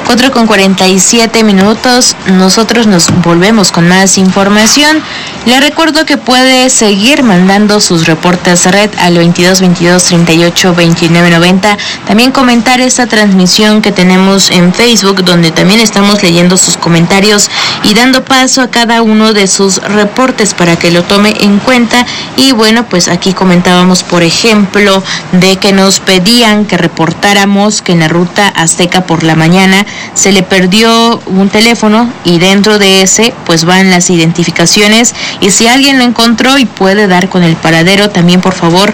4:47. Nosotros nos volvemos con más información. Le recuerdo que puede seguir mandando sus reportes a red al 2222-382990. También comentar esta transmisión que tenemos en Facebook, donde también estamos leyendo sus comentarios y dando paso a cada uno de sus reportes para que lo tome en cuenta. Y bueno, pues aquí comentábamos, por ejemplo, de que nos pedían que reportáramos que en la ruta Azteca por la mañana se le perdió un teléfono y dentro de ese pues van las identificaciones, y si alguien lo encontró y puede dar con el paradero, también por favor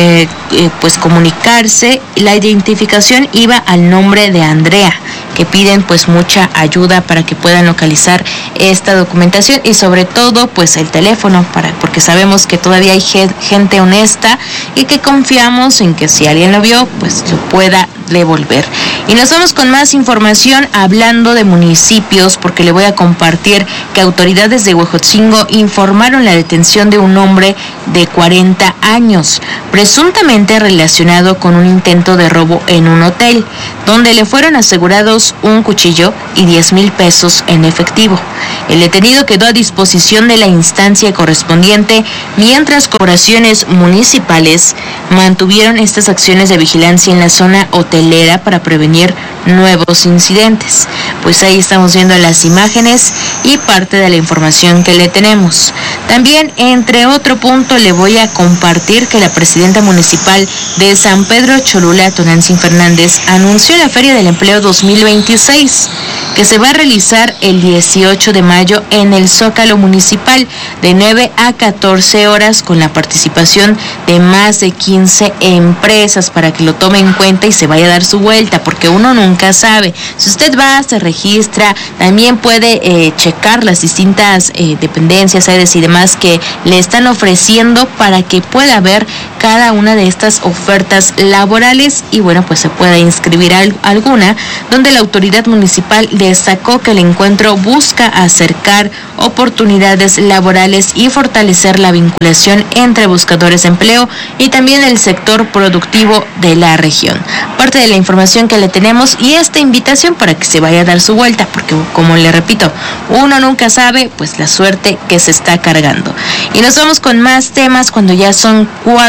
pues comunicarse. La identificación iba al nombre de Andrea, que piden pues mucha ayuda para que puedan localizar esta documentación y sobre todo pues el teléfono, porque sabemos que todavía hay gente honesta y que confiamos en que si alguien lo vio pues lo pueda devolver. Y nos vamos con más información hablando de municipios, porque le voy a compartir que autoridades de Huejotzingo informaron la detención de un hombre de 40 años, presuntamente relacionado con un intento de robo en un hotel, donde le fueron asegurados un cuchillo y 10,000 pesos en efectivo. El detenido quedó a disposición de la instancia correspondiente, mientras corporaciones municipales mantuvieron estas acciones de vigilancia en la zona hotelera para prevenir nuevos incidentes. Pues ahí estamos viendo las imágenes y parte de la información que le tenemos. También, entre otro punto, le voy a compartir que la presidenta municipal de San Pedro Cholula, Tonantzin Fernández, anunció la Feria del Empleo 2026, que se va a realizar el 18 de mayo en el Zócalo Municipal de 9 a 14 horas con la participación de más de 15 empresas, para que lo tome en cuenta y se vaya a dar su vuelta, porque uno nunca sabe. Si usted va, se registra, también puede checar las distintas dependencias, sedes y demás que le están ofreciendo para que pueda ver cada una de estas ofertas laborales y bueno, pues se pueda inscribir a alguna, donde la autoridad municipal destacó que el encuentro busca acercar oportunidades laborales y fortalecer la vinculación entre buscadores de empleo y también el sector productivo de la región. Parte de la información que le tenemos y esta invitación para que se vaya a dar su vuelta, porque como le repito, uno nunca sabe pues la suerte que se está cargando. Y nos vamos con más temas cuando ya son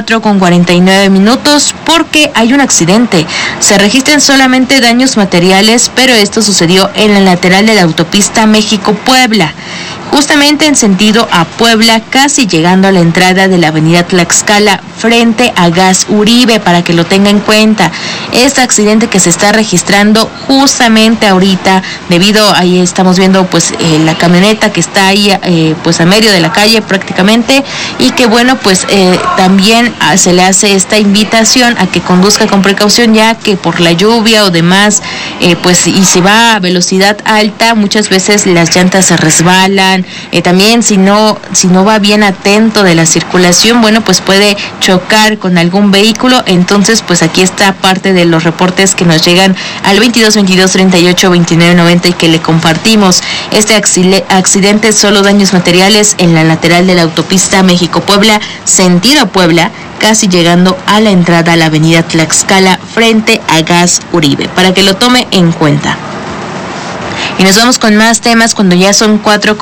4:49, porque hay un accidente. Se registran solamente daños materiales, pero esto sucedió en la lateral de la autopista México-Puebla, justamente en sentido a Puebla, casi llegando a la entrada de la avenida Tlaxcala frente a Gas Uribe, para que lo tenga en cuenta. Este accidente que se está registrando justamente ahorita, debido, ahí estamos viendo pues la camioneta que está ahí pues a medio de la calle prácticamente, y que bueno pues también se le hace esta invitación a que conduzca con precaución, ya que por la lluvia o demás pues y si va a velocidad alta muchas veces las llantas se resbalan. También si no va bien atento de la circulación, bueno pues puede chocar con algún vehículo. Entonces pues aquí está parte de los reportes que nos llegan al 2222-382990 y que le compartimos. Este accidente, solo daños materiales en la lateral de la autopista México-Puebla, sentido Puebla, casi llegando a la entrada a la avenida Tlaxcala frente a Gas Uribe, para que lo tome en cuenta. Y nos vamos con más temas cuando ya son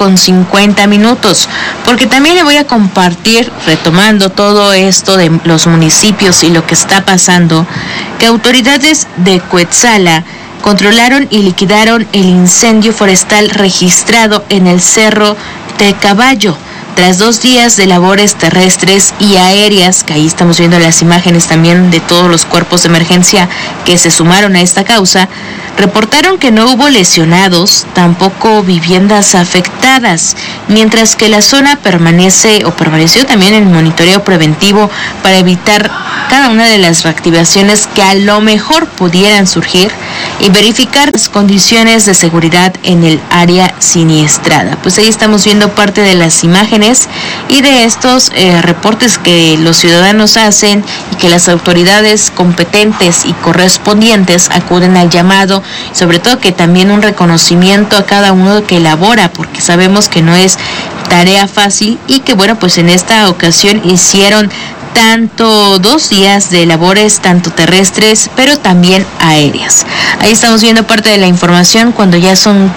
4:50, porque también le voy a compartir, retomando todo esto de los municipios y lo que está pasando, que autoridades de Cuetzala controlaron y liquidaron el incendio forestal registrado en el Cerro de Caballo. Tras 2 días de labores terrestres y aéreas, que ahí estamos viendo las imágenes también de todos los cuerpos de emergencia que se sumaron a esta causa, reportaron que no hubo lesionados, tampoco viviendas afectadas, mientras que la zona permaneció también en monitoreo preventivo para evitar cada una de las reactivaciones que a lo mejor pudieran surgir y verificar las condiciones de seguridad en el área siniestrada. Pues ahí estamos viendo parte de las imágenes y de estos reportes que los ciudadanos hacen y que las autoridades competentes y correspondientes acuden al llamado, sobre todo que también un reconocimiento a cada uno que elabora, porque sabemos que no es tarea fácil y que bueno, pues en esta ocasión hicieron tanto 2 días de labores tanto terrestres pero también aéreas. Ahí estamos viendo parte de la información cuando ya son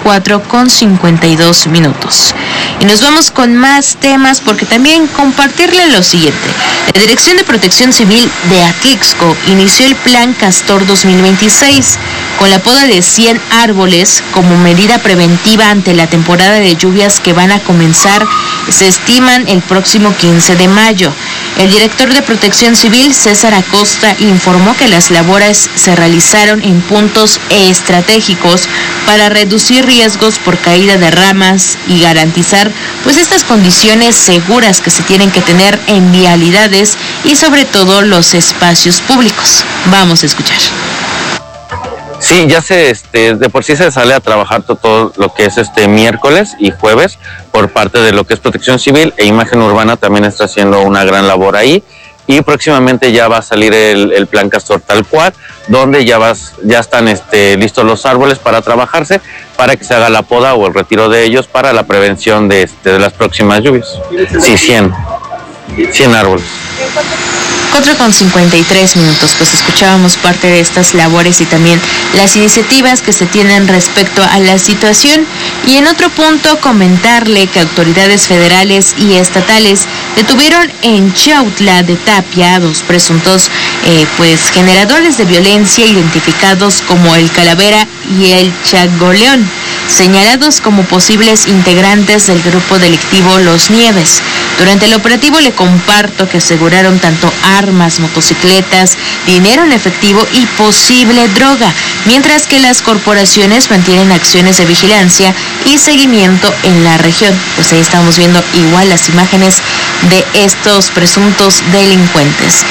4:52. Y nos vamos con más temas porque también compartirle lo siguiente. La Dirección de Protección Civil de Atlixco inició el Plan Castor 2026 con la poda de 100 árboles como medida preventiva ante la temporada de lluvias que van a comenzar, se estiman, el próximo 15 de mayo. El director de Protección Civil, César Acosta, informó que las labores se realizaron en puntos estratégicos para reducir riesgos por caída de ramas y garantizar pues estas condiciones seguras que se tienen que tener en vialidades y sobre todo los espacios públicos. Vamos a escuchar. Sí, ya de por sí se sale a trabajar todo lo que es miércoles y jueves por parte de lo que es Protección Civil, e Imagen Urbana también está haciendo una gran labor ahí, y próximamente ya va a salir el Plan Castor tal cual, donde ya están listos los árboles para trabajarse, para que se haga la poda o el retiro de ellos para la prevención de las próximas lluvias. Sí, 100 árboles. 4:53, pues escuchábamos parte de estas labores y también las iniciativas que se tienen respecto a la situación. Y en otro punto, comentarle que autoridades federales y estatales detuvieron en Chautla de Tapia 2 presuntos generadores de violencia identificados como el Calavera y el Chagoleón, señalados como posibles integrantes del grupo delictivo Los Nieves. Durante el operativo le comparto que aseguraron tanto armas, motocicletas, dinero en efectivo y posible droga, mientras que las corporaciones mantienen acciones de vigilancia y seguimiento en la región. Pues ahí estamos viendo igual las imágenes de estos presuntos delincuentes.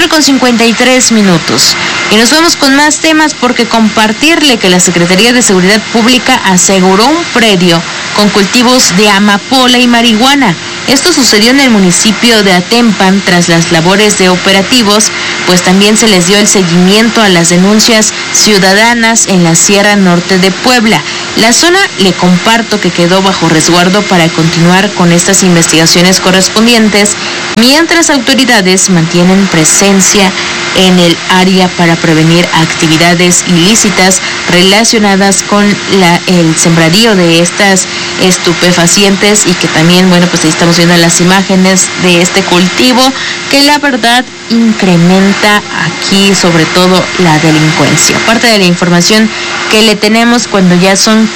4:53. Y nos vamos con más temas porque compartirle que la Secretaría de Seguridad Pública aseguró un predio con cultivos de amapola y marihuana. Esto sucedió en el municipio de Atempan tras las labores de operativos, pues también se les dio el seguimiento a las denuncias ciudadanas en la Sierra Norte de Puebla. La zona, le comparto, que quedó bajo resguardo para continuar con estas investigaciones correspondientes, mientras autoridades mantienen presencia en el área para prevenir actividades ilícitas relacionadas con el sembradío de estas estupefacientes, y que también, pues ahí estamos viendo las imágenes de este cultivo que la verdad incrementa aquí sobre todo la delincuencia. Parte de la información que le tenemos cuando ya son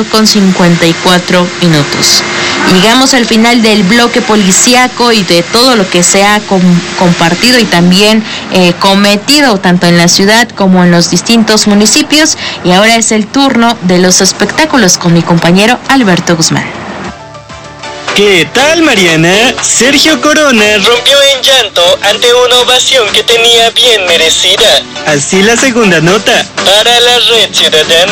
4:54. Llegamos al final del bloque policíaco y de todo lo que se ha compartido y también cometido tanto en la ciudad como en los distintos municipios, y ahora es el turno de los espectáculos con mi compañero Alberto Guzmán. ¿Qué tal, Mariana? Sergio Corona rompió en llanto ante una ovación que tenía bien merecida. Así la segunda nota para la Red Ciudadana.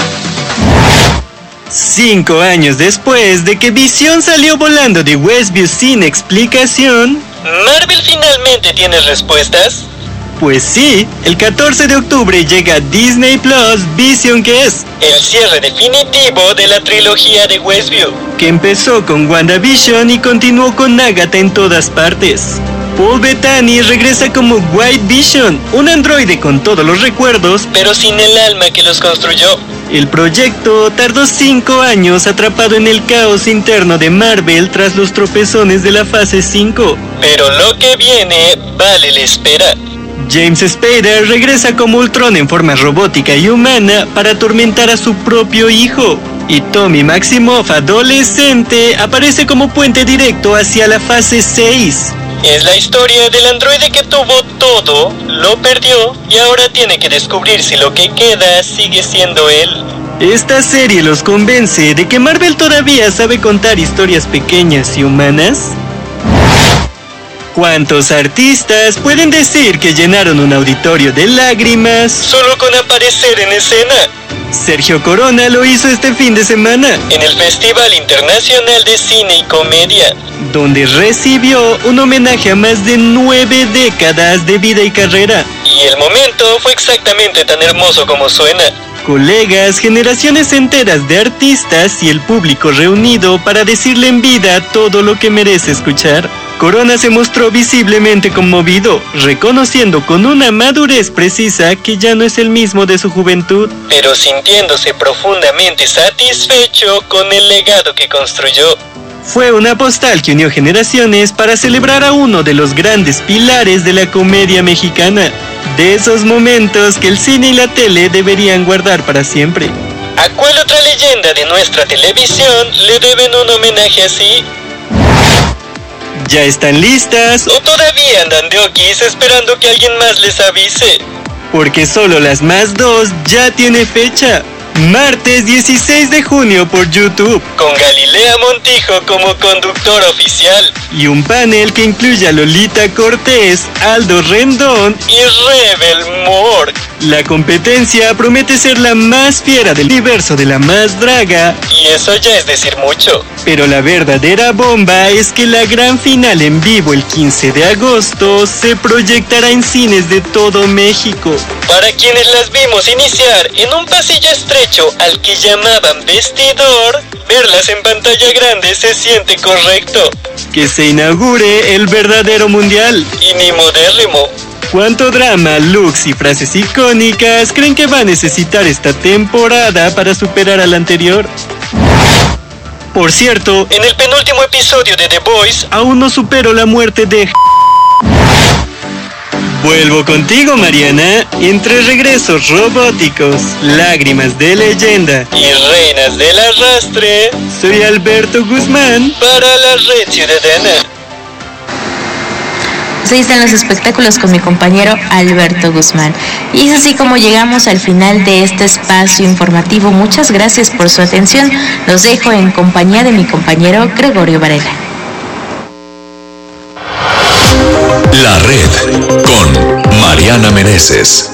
5 años después de que Visión salió volando de Westview sin explicación, ¿Marvel finalmente tiene respuestas? Pues sí, el 14 de octubre llega a Disney Plus Vision, que es el cierre definitivo de la trilogía de Westview, que empezó con WandaVision y continuó con Agatha en todas partes. Paul Bettany regresa como White Vision, un androide con todos los recuerdos, pero sin el alma que los construyó. El proyecto tardó 5 años atrapado en el caos interno de Marvel tras los tropezones de la fase 5. Pero lo que viene vale la espera. James Spader regresa como Ultron en forma robótica y humana para atormentar a su propio hijo. Y Tommy Maximoff, adolescente, aparece como puente directo hacia la fase 6. Es la historia del androide que tuvo todo, lo perdió y ahora tiene que descubrir si lo que queda sigue siendo él. Esta serie los convence de que Marvel todavía sabe contar historias pequeñas y humanas. ¿Cuántos artistas pueden decir que llenaron un auditorio de lágrimas solo con aparecer en escena? Sergio Corona lo hizo este fin de semana en el Festival Internacional de Cine y Comedia, donde recibió un homenaje a más de 9 décadas de vida y carrera. Y el momento fue exactamente tan hermoso como suena. Colegas, generaciones enteras de artistas y el público reunido para decirle en vida todo lo que merece escuchar. Corona se mostró visiblemente conmovido, reconociendo con una madurez precisa que ya no es el mismo de su juventud, pero sintiéndose profundamente satisfecho con el legado que construyó. Fue una postal que unió generaciones para celebrar a uno de los grandes pilares de la comedia mexicana, de esos momentos que el cine y la tele deberían guardar para siempre. ¿A cuál otra leyenda de nuestra televisión le deben un homenaje así? ¿Ya están listas? ¿O todavía andan de oquis esperando que alguien más les avise? Porque solo Las Más 2 ya tiene fecha. Martes 16 de junio por YouTube, con Galilea Montijo como conductor oficial. Y un panel que incluye a Lolita Cortés, Aldo Rendón y Rebel Moore. La competencia promete ser la más fiera del universo de La Más Draga. Y eso ya es decir mucho. Pero la verdadera bomba es que la gran final en vivo el 15 de agosto se proyectará en cines de todo México. Para quienes las vimos iniciar en un pasillo estrecho al que llamaban vestidor, verlas en pantalla grande se siente correcto. Que se inaugure el verdadero mundial. Y ni modérrimo. ¿Cuánto drama, looks y frases icónicas creen que va a necesitar esta temporada para superar a la anterior? Por cierto, en el penúltimo episodio de The Boys, aún no supero la muerte de... Vuelvo contigo, Mariana, entre regresos robóticos, lágrimas de leyenda y reinas del arrastre. Soy Alberto Guzmán para la Red Ciudadana. Ahí están los espectáculos con mi compañero Alberto Guzmán. Y es así como llegamos al final de este espacio informativo. Muchas gracias por su atención. Los dejo en compañía de mi compañero Gregorio Varela. La Red con Mariana Meneses.